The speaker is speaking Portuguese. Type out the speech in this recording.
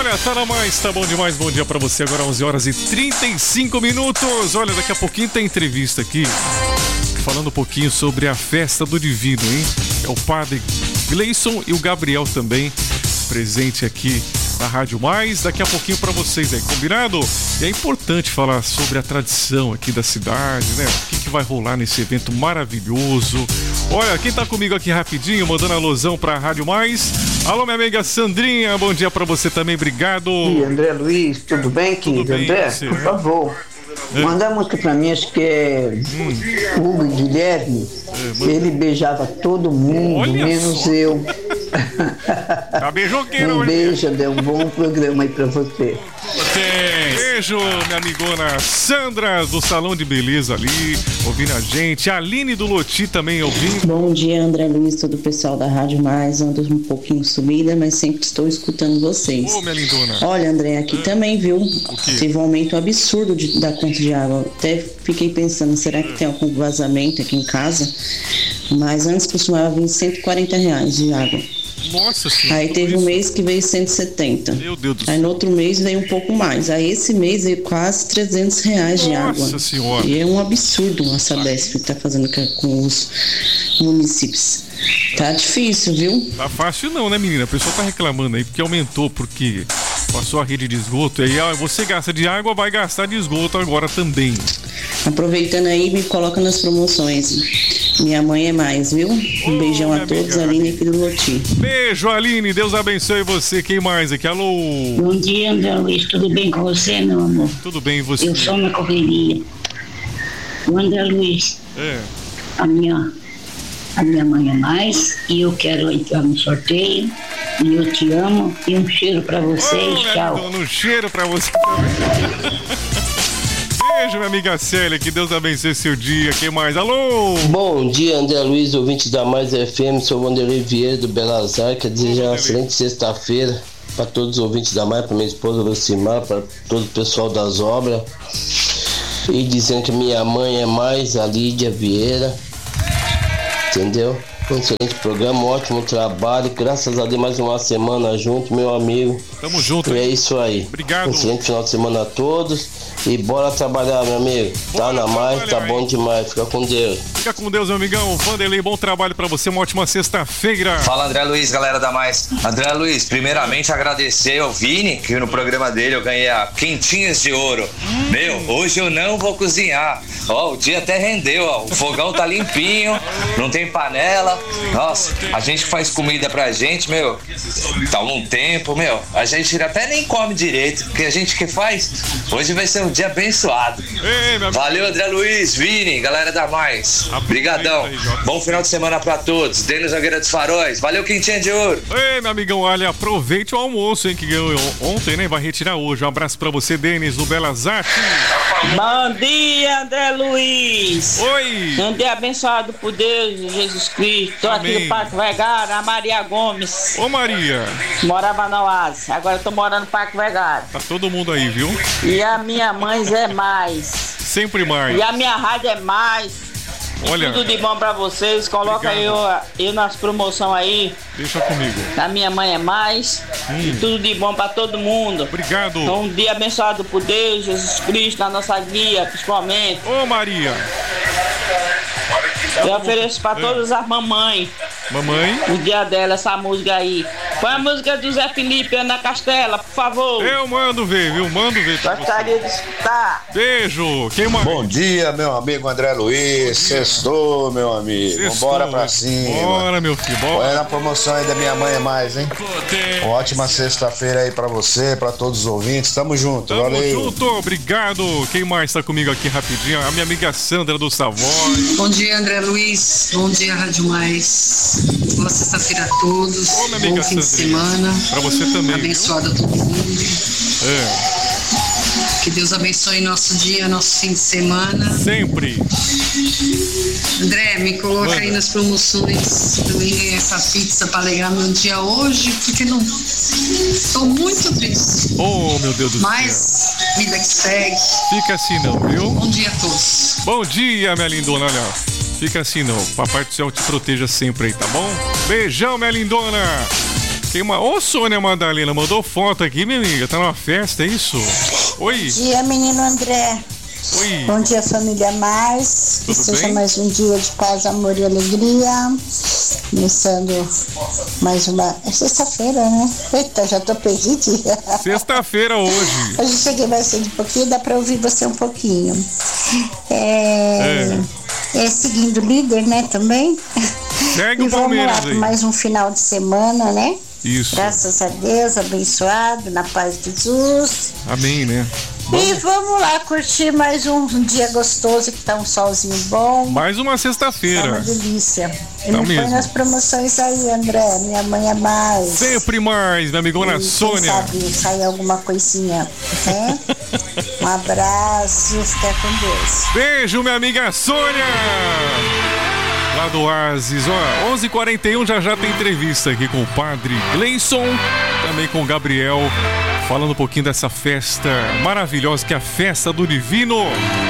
Olha, tá na mais, tá bom demais. Bom dia pra você. Agora 11 horas e 35 minutos. Olha, daqui a pouquinho tem entrevista aqui, falando um pouquinho sobre a festa do Divino, hein? É o padre Gleison e o Gabriel também, presente aqui na Rádio Mais. Daqui a pouquinho pra vocês aí, combinado? E é importante falar sobre a tradição aqui da cidade, né? O que vai rolar nesse evento maravilhoso. Olha, quem tá comigo aqui rapidinho, mandando alusão pra Rádio Mais. Alô, minha amiga Sandrinha, bom dia pra você também, obrigado. E André Luiz, tudo bem, querido? Tudo bem, André, você, por favor, manda a música pra mim, acho que é Hugo Guilherme. Ele beijava todo mundo, olha menos só. eu. Tá beijoqueiro, Um beijo, André, um bom programa aí pra você. Beijo, minha amigona Sandra do Salão de Beleza ali, ouvindo a gente. A Aline do Loti também ouvindo. Bom dia, André Luiz, todo o pessoal da Rádio Mais. Ando um pouquinho sumida, mas sempre estou escutando vocês. Ô, minha lindona. Olha, André, aqui também, viu? Teve um aumento absurdo da conta de água. Até fiquei pensando, será que tem algum vazamento aqui em casa? Mas antes costumava vir R$140 de água. Nossa senhora. Aí teve um mês que veio 170. Meu Deus do céu. Aí no outro mês veio um pouco mais. Aí esse mês veio quase R$300 de água. Nossa senhora. E é um absurdo a Sabesp que tá fazendo com os municípios. Tá difícil, viu? Tá fácil não, né, menina? A pessoa tá reclamando aí porque aumentou, porque passou a rede de esgoto. E aí, você gasta de água, vai gastar de esgoto agora também. Aproveitando aí, me coloca nas promoções. Minha mãe é mais, viu? Um beijão a todos, Aline aqui do Loti. Beijo, Aline. Deus abençoe você. Quem mais aqui? Alô? Bom dia, André Luiz. Tudo bem com você, meu amor? Tudo bem, e você? Eu sou na correria. O André Luiz. A minha mãe é mais. E eu quero entrar no sorteio. E eu te amo. E um cheiro pra vocês. Tchau. Um cheiro pra você também. Beijo, minha amiga Célia, que Deus abençoe seu dia. Quem mais? Alô? Bom dia, André Luiz, ouvintes da Mais FM, sou o Wanderlei Vieira do Belas Artes. Quer desejar uma excelente sexta-feira para todos os ouvintes da Mais, para minha esposa Lucimar, para todo o pessoal das obras. E dizendo que minha mãe é mais a Lídia Vieira, entendeu? Um excelente programa, um ótimo trabalho, graças a Deus mais uma semana junto, meu amigo. Tamo junto. E é isso aí. Obrigado. Um excelente final de semana a todos. E bora trabalhar, meu amigo. Tá na mais, tá bom demais. Fica com Deus. Fica com Deus, meu amigão. Vanderlei, bom trabalho pra você. Uma ótima sexta-feira. Fala, André Luiz, galera da Mais. André Luiz, primeiramente agradecer ao Vini, que no programa dele eu ganhei a quentinhas de ouro. Meu, hoje eu não vou cozinhar. Ó, o dia até rendeu, ó. O fogão tá limpinho, não tem panela. Nossa, a gente faz comida pra gente, meu. Tá um tempo, meu. A gente até nem come direito, porque a gente que faz. Hoje vai ser um dia abençoado. Valeu, André Luiz, Vini, galera da Mais. Obrigadão. Bom final de semana pra todos. Denis Nogueira dos Faróis. Valeu, quentinha de ouro. Ei, meu amigão, olha, aproveite o almoço, hein, que ganhou ontem, né? Vai retirar hoje. Um abraço pra você, Denis, do Belas Artes. Bom dia, André Luiz. Oi. Um dia abençoado por Deus, Jesus Cristo. Tô aqui no Parque Vergara, a Maria Gomes. Ô, Maria. Morava na Oásis, agora eu tô morando no Parque Vergara. Tá todo mundo aí, viu? E a minha mãe é mais. Sempre mais. E a minha rádio é mais. Olha. Tudo de bom pra vocês. Coloca eu nas promoções aí. Deixa comigo. A minha mãe é mais. E tudo de bom pra todo mundo. Obrigado. Um dia abençoado por Deus, Jesus Cristo, na nossa guia, principalmente. Ô, Maria. Eu ofereço pra todas as mamães. Mamãe? O dia dela, essa música aí. Põe a música do Zé Felipe, Ana Castela, por favor. Eu mando ver, viu? Mando ver. Gostaria de escutar. Beijo. Quem mais? Bom dia, meu amigo André Luiz. Sextou, meu amigo. Sextou. Bora pra cima. Bora, meu filho. Bora. Olha na promoção aí da minha mãe é mais, hein? Uma ótima sexta-feira aí pra você, pra todos os ouvintes. Tamo junto. Tamo Valeu. junto. Obrigado. Quem mais tá comigo aqui rapidinho? A minha amiga Sandra do Savoy. Bom dia, André Luiz. Bom dia, Rádio Mais. Boa sexta-feira a todos. Bom fim de semana. Pra você também. Abençoado a todo mundo. Que Deus abençoe nosso dia, nosso fim de semana. Sempre. André, me coloca aí nas promoções pra eu ganhar essa pizza pra alegrar meu dia hoje, porque não tô muito triste. Oh, meu Deus do céu. Mas, vida que segue. Fica assim não, viu? Bom dia a todos. Bom dia, minha lindona, olha. Fica assim não. Papai do céu te proteja sempre aí, tá bom? Beijão, minha lindona. Ô, Sônia Madalena, mandou foto aqui, minha amiga. Tá numa festa, é isso? Oi. Bom dia, menino André. Oi. Bom dia, família Mais. Que seja mais um dia de paz, amor e alegria. Começando mais uma... É sexta-feira, né? Eita, já tô perdida. Sexta-feira hoje. Hoje cheguei mais cedo um pouquinho, dá pra ouvir você um pouquinho. Seguindo o líder, né, também. Segue e o Palmeiras vamos lá, aí. mais um final de semana, né? Isso. Graças a Deus, abençoado, na paz de Jesus. Amém, né? E vamos lá curtir mais um dia gostoso, que tá um solzinho bom. Mais uma sexta-feira. Tá uma delícia. E Tá me mesmo. põe nas promoções aí, André. Minha mãe é mais. Sempre mais, minha amigona E Sônia. quem sabe sair alguma coisinha, né? Um abraço, fica com Deus. Beijo, minha amiga Sônia. Lá do Oasis, ó, 11h41, já tem entrevista aqui com o padre Gleison, também com o Gabriel, falando um pouquinho dessa festa maravilhosa que é a Festa do Divino.